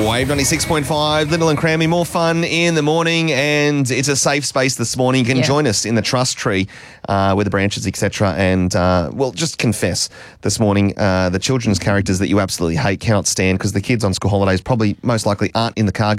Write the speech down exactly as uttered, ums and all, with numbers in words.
Wave ninety-six point five, Little and Crammy, more fun in the morning, and it's a safe space this morning. You can Yeah. join us in the trust tree uh, with the branches, et cetera. And, uh, well, just confess this morning uh, the children's characters that you absolutely hate, cannot stand, because the kids on school holidays probably most likely aren't in the car